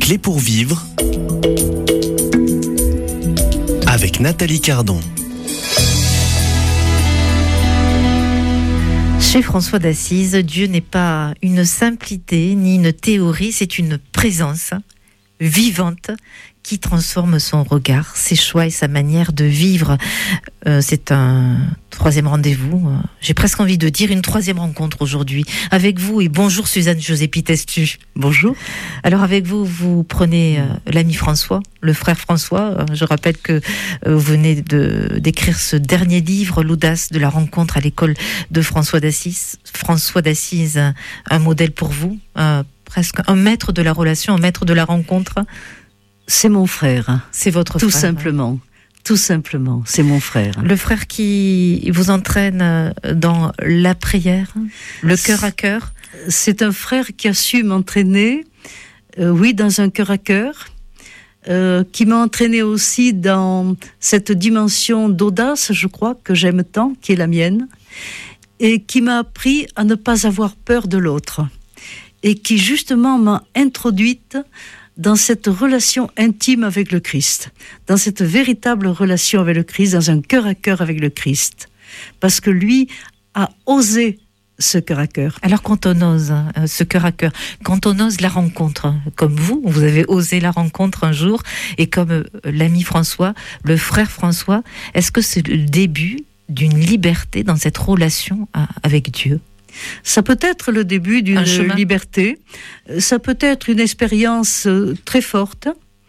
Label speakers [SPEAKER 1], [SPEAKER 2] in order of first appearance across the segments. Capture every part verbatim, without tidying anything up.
[SPEAKER 1] clés pour vivre avec Nathalie Cardon.
[SPEAKER 2] Chez François d'Assise, Dieu n'est pas une simple idée ni une théorie, c'est une présence vivante qui transforme son regard, ses choix et sa manière de vivre. Euh, c'est un troisième rendez-vous, euh, j'ai presque envie de dire une troisième rencontre aujourd'hui avec vous. Et bonjour Suzanne José Pitestu.
[SPEAKER 3] Bonjour.
[SPEAKER 2] Alors avec vous, vous prenez euh, l'ami François, le frère François. Euh, je rappelle que euh, vous venez de, d'écrire ce dernier livre, L'audace de la rencontre à l'école de François d'Assise. François d'Assise, un, un modèle pour vous, euh, presque un maître de la relation, un maître de la rencontre.
[SPEAKER 3] C'est mon frère.
[SPEAKER 2] C'est votre
[SPEAKER 3] Tout
[SPEAKER 2] frère.
[SPEAKER 3] simplement. Tout simplement, c'est mon frère.
[SPEAKER 2] Le frère qui vous entraîne dans la prière, le cœur à cœur.
[SPEAKER 3] C'est un frère qui a su m'entraîner, euh, oui, dans un cœur à cœur, euh, qui m'a entraîné aussi dans cette dimension d'audace, je crois, que j'aime tant, qui est la mienne, et qui m'a appris à ne pas avoir peur de l'autre, et qui justement m'a introduite dans cette relation intime avec le Christ, dans cette véritable relation avec le Christ, dans un cœur à cœur avec le Christ, parce que lui a osé ce cœur à cœur.
[SPEAKER 2] Alors quand on ose euh, ce cœur à cœur, quand on ose la rencontre, comme vous, vous avez osé la rencontre un jour, et comme euh, l'ami François, le frère François, est-ce que c'est le début d'une liberté dans cette relation à, avec Dieu ?
[SPEAKER 3] Ça peut être le début d'une liberté, ça peut être une expérience très forte,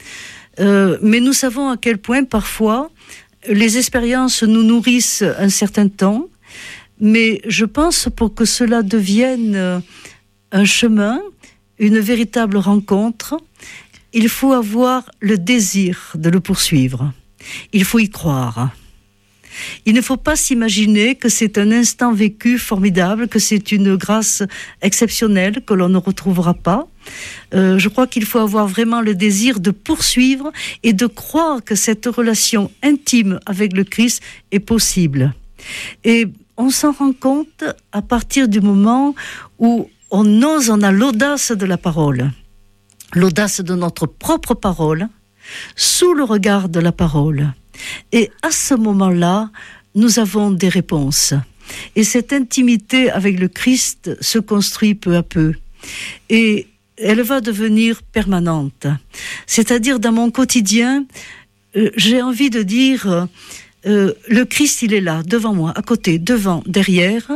[SPEAKER 3] euh, mais nous savons à quel point parfois les expériences nous nourrissent un certain temps, mais je pense pour que cela devienne un chemin, une véritable rencontre, il faut avoir le désir de le poursuivre, il faut y croire. Il ne faut pas s'imaginer que c'est un instant vécu formidable, que c'est une grâce exceptionnelle que l'on ne retrouvera pas. Euh, je crois qu'il faut avoir vraiment le désir de poursuivre et de croire que cette relation intime avec le Christ est possible. Et on s'en rend compte à partir du moment où on ose, on a l'audace de la parole, l'audace de notre propre parole, sous le regard de la parole. Et à ce moment-là, nous avons des réponses. Et cette intimité avec le Christ se construit peu à peu. Et elle va devenir permanente. C'est-à-dire, dans mon quotidien, euh, j'ai envie de dire, euh, le Christ, il est là, devant moi, à côté, devant, derrière.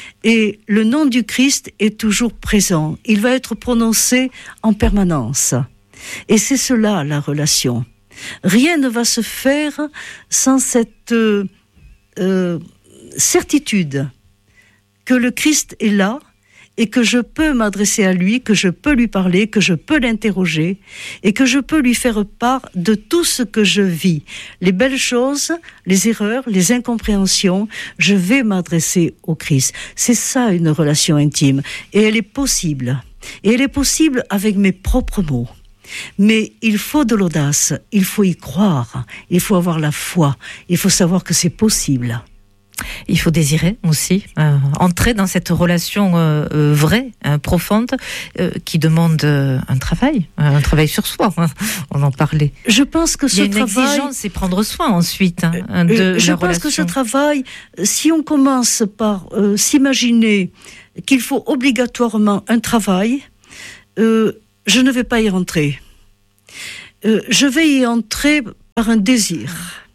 [SPEAKER 3] Et le nom du Christ est toujours présent. Il va être prononcé en permanence. Et c'est cela, la relation. Rien ne va se faire sans cette euh, euh, certitude que le Christ est là et que je peux m'adresser à lui, que je peux lui parler, que je peux l'interroger et que je peux lui faire part de tout ce que je vis. Les belles choses, les erreurs, les incompréhensions, je vais m'adresser au Christ. C'est ça une relation intime et elle est possible. Et elle est possible avec mes propres mots. Mais il faut de l'audace, il faut y croire, il faut avoir la foi, il faut savoir que c'est possible.
[SPEAKER 2] Il faut désirer aussi, euh, entrer dans cette relation euh, euh, vraie, hein, profonde, euh, qui demande euh, un travail, un travail sur soi, hein, on en parlait.
[SPEAKER 3] Je pense que ce
[SPEAKER 2] travail... Il y a une
[SPEAKER 3] travail...
[SPEAKER 2] exigence et prendre soin ensuite hein, de
[SPEAKER 3] euh, Je
[SPEAKER 2] la
[SPEAKER 3] pense
[SPEAKER 2] relation.
[SPEAKER 3] que ce travail, si on commence par euh, s'imaginer qu'il faut obligatoirement un travail, euh, je ne vais pas y rentrer. Euh, je vais y entrer par un désir.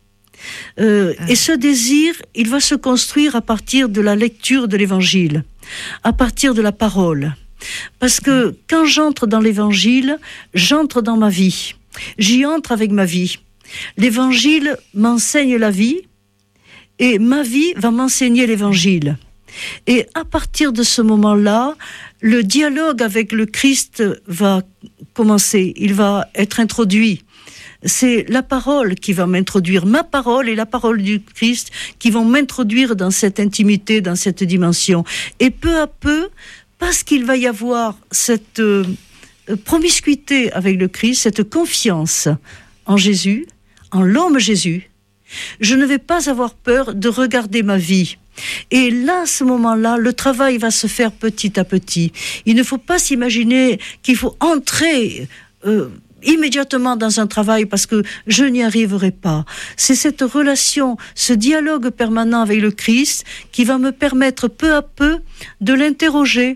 [SPEAKER 3] Euh, ah. Et ce désir, il va se construire à partir de la lecture de l'Évangile, à partir de la parole. Parce que quand j'entre dans l'Évangile, j'entre dans ma vie. J'y entre avec ma vie. L'Évangile m'enseigne la vie et ma vie va m'enseigner l'Évangile. Et à partir de ce moment-là, le dialogue avec le Christ va commencer, il va être introduit. C'est la parole qui va m'introduire, ma parole et la parole du Christ qui vont m'introduire dans cette intimité, dans cette dimension. Et peu à peu, parce qu'il va y avoir cette euh, promiscuité avec le Christ, cette confiance en Jésus, en l'homme Jésus, je ne vais pas avoir peur de regarder ma vie. Et là, à ce moment-là, le travail va se faire petit à petit. Il ne faut pas s'imaginer qu'il faut entrer euh, immédiatement dans un travail parce que je n'y arriverai pas. C'est cette relation, ce dialogue permanent avec le Christ qui va me permettre peu à peu de l'interroger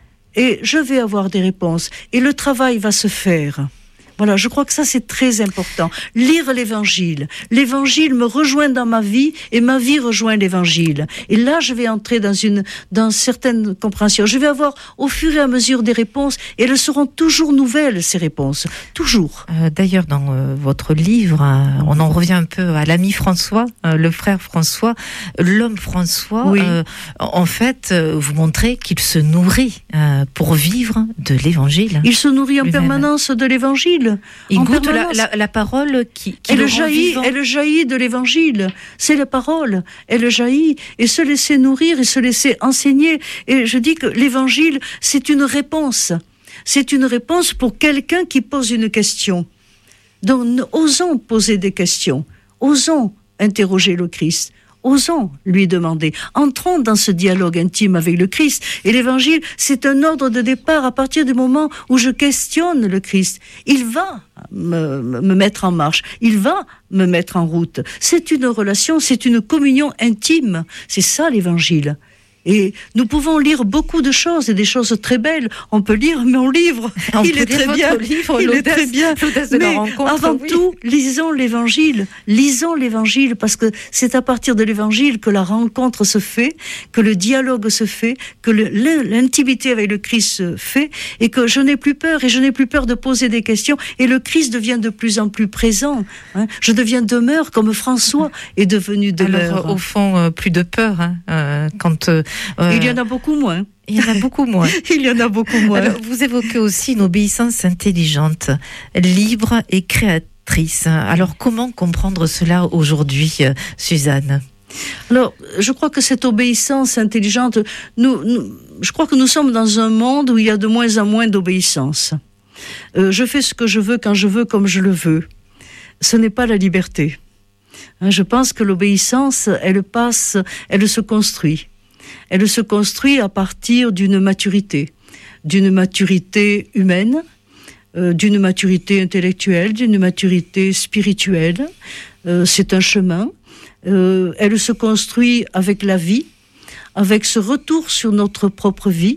[SPEAKER 3] et je vais avoir des réponses et le travail va se faire. Voilà, je crois que ça c'est très important. Lire l'évangile. L'évangile me rejoint dans ma vie et ma vie rejoint l'évangile. Et là, je vais entrer dans une, dans certaines compréhensions. Je vais avoir au fur et à mesure des réponses et elles seront toujours nouvelles, ces réponses. Toujours.
[SPEAKER 2] Euh, d'ailleurs, dans euh, votre livre, euh, on en revient un peu à l'ami François, euh, le frère François, l'homme François.
[SPEAKER 3] Oui.
[SPEAKER 2] Euh, en fait, euh, vous montrez qu'il se nourrit euh, pour vivre de l'évangile.
[SPEAKER 3] Il se nourrit en
[SPEAKER 2] lui-même.
[SPEAKER 3] permanence de l'évangile.
[SPEAKER 2] Il
[SPEAKER 3] en
[SPEAKER 2] goûte la,
[SPEAKER 3] permanence.
[SPEAKER 2] la, la parole qui, qui
[SPEAKER 3] elle
[SPEAKER 2] le
[SPEAKER 3] jaillit,
[SPEAKER 2] rend vivant.
[SPEAKER 3] elle jaillit de l'évangile. C'est la parole. Elle jaillit et se laisser nourrir et se laisser enseigner. Et je dis que l'évangile, c'est une réponse. C'est une réponse pour quelqu'un qui pose une question. Donc, osons poser des questions. Osons interroger le Christ. Osons lui demander. Entrons dans ce dialogue intime avec le Christ. Et l'évangile, c'est un ordre de départ à partir du moment où je questionne le Christ. Il va me, me mettre en marche. Il va me mettre en route. C'est une relation, c'est une communion intime. C'est ça l'évangile. Et nous pouvons lire beaucoup de choses et des choses très belles. On peut lire mon livre.
[SPEAKER 2] On
[SPEAKER 3] il
[SPEAKER 2] peut
[SPEAKER 3] est
[SPEAKER 2] lire
[SPEAKER 3] très
[SPEAKER 2] votre
[SPEAKER 3] bien.
[SPEAKER 2] livre,
[SPEAKER 3] il est
[SPEAKER 2] l'audace-
[SPEAKER 3] très bien.
[SPEAKER 2] l'audace de la
[SPEAKER 3] Mais
[SPEAKER 2] rencontre,
[SPEAKER 3] avant
[SPEAKER 2] oui.
[SPEAKER 3] tout, lisons l'évangile. Lisons l'évangile parce que c'est à partir de l'évangile que la rencontre se fait, que le dialogue se fait, que le, l'intimité avec le Christ se fait et que je n'ai plus peur et je n'ai plus peur de poser des questions et le Christ devient de plus en plus présent. Hein. Je deviens demeure comme François est devenu demeure.
[SPEAKER 2] Alors, au fond, euh, plus de peur hein, euh, quand euh,
[SPEAKER 3] Il y en a beaucoup moins.
[SPEAKER 2] Il y en a beaucoup moins.
[SPEAKER 3] Il y en a beaucoup moins.
[SPEAKER 2] Alors, vous évoquez aussi une obéissance intelligente, libre et créatrice. Alors, comment comprendre cela aujourd'hui, euh, Suzanne ?
[SPEAKER 3] Alors, je crois que cette obéissance intelligente, nous, nous, je crois que nous sommes dans un monde où il y a de moins en moins d'obéissance. Euh, je fais ce que je veux quand je veux, comme je le veux. Ce n'est pas la liberté. Hein, je pense que l'obéissance, elle passe, elle se construit. Elle se construit à partir d'une maturité, d'une maturité humaine, euh, d'une maturité intellectuelle, d'une maturité spirituelle. Euh, c'est un chemin. Euh, elle se construit avec la vie, avec ce retour sur notre propre vie.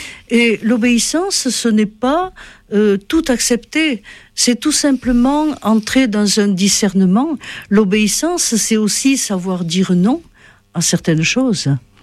[SPEAKER 3] Et l'obéissance, ce n'est pas euh, tout accepter, c'est tout simplement entrer dans un discernement. L'obéissance, c'est aussi savoir dire non à certaines choses.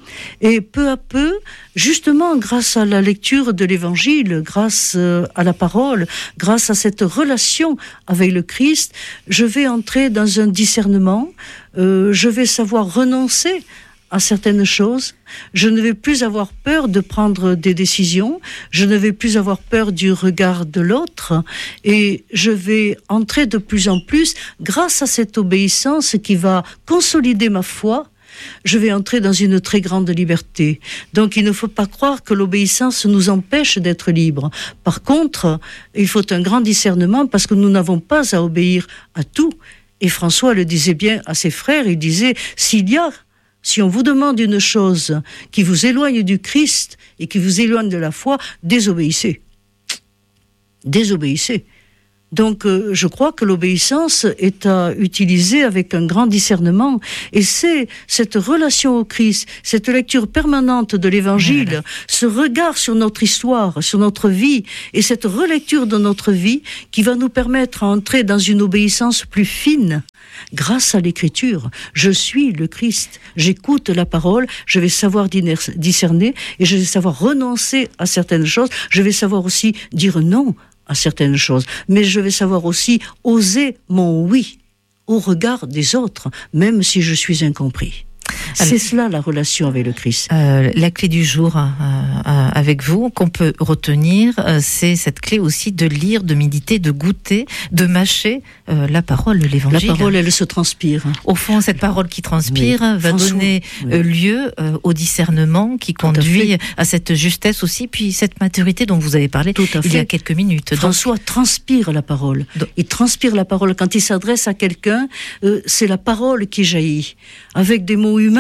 [SPEAKER 3] Et peu à peu, justement grâce à la lecture de l'Évangile, grâce à la parole, grâce à cette relation avec le Christ, je vais entrer dans un discernement, euh, je vais savoir renoncer à certaines choses, je ne vais plus avoir peur de prendre des décisions, je ne vais plus avoir peur du regard de l'autre, et je vais entrer de plus en plus, grâce à cette obéissance qui va consolider ma foi, je vais entrer dans une très grande liberté. Donc il ne faut pas croire que l'obéissance nous empêche d'être libres. Par contre, il faut un grand discernement parce que nous n'avons pas à obéir à tout. Et François le disait bien à ses frères, il disait, s'il y a, si on vous demande une chose qui vous éloigne du Christ et qui vous éloigne de la foi, désobéissez. Désobéissez. Donc, euh, je crois que l'obéissance est à utiliser avec un grand discernement. Et c'est cette relation au Christ, cette lecture permanente de l'Évangile, ce regard sur notre histoire, sur notre vie, et cette relecture de notre vie qui va nous permettre d'entrer dans une obéissance plus fine. Grâce à l'Écriture, je suis le Christ, j'écoute la parole, je vais savoir discerner et je vais savoir renoncer à certaines choses, je vais savoir aussi dire non à certaines choses, mais je vais savoir aussi oser mon oui au regard des autres, même si je suis incompris. Alors, c'est cela la relation avec le Christ.
[SPEAKER 2] Euh, la clé du jour euh, euh, avec vous, qu'on peut retenir, euh, c'est cette clé aussi de lire, de méditer, de goûter, de mâcher euh, la parole, l'Évangile.
[SPEAKER 3] La parole, elle se transpire.
[SPEAKER 2] Au fond, cette parole qui transpire oui. va François, donner oui. euh, lieu euh, au discernement qui conduit à, à cette justesse aussi, puis cette maturité dont vous avez parlé Tout à il fait. y a quelques minutes.
[SPEAKER 3] François Donc, transpire la parole. Donc, il transpire la parole. Quand il s'adresse à quelqu'un, euh, c'est la parole qui jaillit. Avec des mots humains,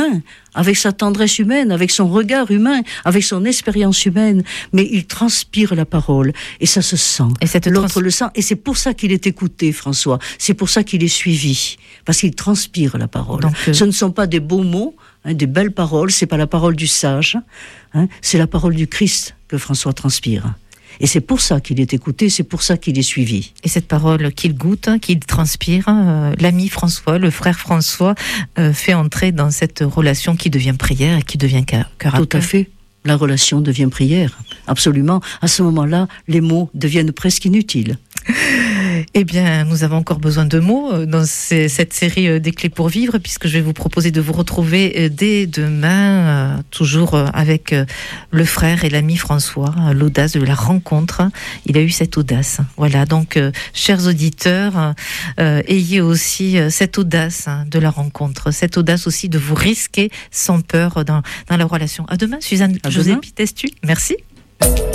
[SPEAKER 3] humain, avec sa tendresse humaine, avec son regard humain, avec son expérience humaine, mais il transpire la parole, et ça se sent.
[SPEAKER 2] Et cette
[SPEAKER 3] L'autre
[SPEAKER 2] trans-
[SPEAKER 3] le sent, et c'est pour ça qu'il est écouté, François. C'est pour ça qu'il est suivi, parce qu'il transpire la parole.
[SPEAKER 2] Donc, euh...
[SPEAKER 3] Ce ne sont pas des beaux mots, hein, des belles paroles, c'est pas la parole du sage, hein, c'est la parole du Christ que François transpire. Et c'est pour ça qu'il est écouté, c'est pour ça qu'il est suivi.
[SPEAKER 2] Et cette parole qu'il goûte, qu'il transpire, euh, l'ami François, le frère François, euh, fait entrer dans cette relation qui devient prière et qui devient cœur à cœur.
[SPEAKER 3] Tout à fait. La relation devient prière. Absolument. À ce moment-là, les mots deviennent presque inutiles.
[SPEAKER 2] Eh bien, nous avons encore besoin de mots dans ces, cette série des clés pour vivre, puisque je vais vous proposer de vous retrouver dès demain, toujours avec le frère et l'ami François, l'audace de la rencontre. Il a eu cette audace. Voilà, donc, chers auditeurs, euh, ayez aussi cette audace de la rencontre, cette audace aussi de vous risquer sans peur dans, dans la relation. À demain, Suzanne José Pitestu. Merci.